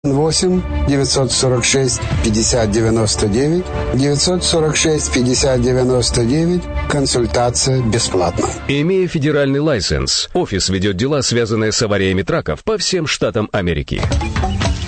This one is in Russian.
8-946-5099, 946-5099, консультация бесплатна. Имея федеральный лайсенс, офис ведет дела, связанные с авариями траков по всем штатам Америки.